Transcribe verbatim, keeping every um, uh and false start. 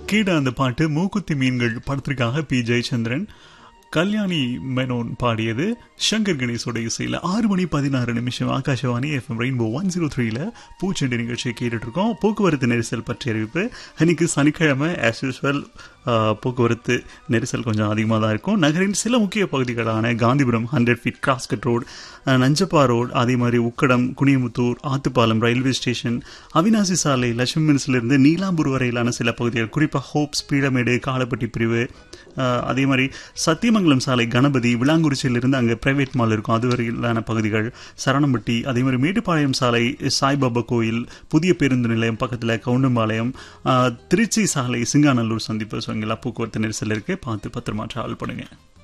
கேட அந்த பாட்டு மூக்குத்தி மீன்கள் படத்திற்காக பி ஜெயச்சந்திரன் கல்யாணி மேனோன் பாடியது. சங்கர் கணேசோட இசையில் ஆறு மணி பதினாறு நிமிஷம் Akashvani FM rainbow one zero த்ரீல பூச்செண்டு நிகழ்ச்சியை கேட்டுட்டு இருக்கோம். போக்குவரத்து நெரிசல் பற்றி அறிவிப்பு. இன்னைக்கு சனிக்கிழமை ஆஸ் யூஸ்வல் போக்குவரத்து நெரிசல் கொஞ்சம் அதிகமாக தான் இருக்கும். நகரின் சில முக்கிய பகுதிகளான Gandhipuram hundred feet cross cut road, Nanjappa road, அதே மாதிரி உக்கடம், குனியமுத்தூர், ஆத்துப்பாலம் ரயில்வே ஸ்டேஷன், அவினாசி சாலை, லட்சுமி மின்ஸிலிருந்து நீலாம்பூர் வரையிலான சில பகுதிகள், குறிப்பாக ஹோப்ஸ், பீடமேடு, காலப்பட்டி பிரிவு, அதே மாதிரி சத்தியமங்கலம் சாலை, கணபதி, விளாங்குறிச்சியிலிருந்து அங்கே பிரைவேட் மால் இருக்கும் அது வரையிலான பகுதிகள், சரணம்பட்டி, அதே மாதிரி மேட்டுப்பாளையம் சாலை, சாய்பாபா கோயில், புதிய பேருந்து நிலையம் பக்கத்தில் கவுண்டம்பாளையம், திருச்சி சாலை, சிங்காநல்லூர் சந்திப்பு, ஸோ இங்கெல்லாம் போக்குவரத்து நெரிசல் இருக்கு. பார்த்து பத்திரமா டிராவல் பண்ணுங்க.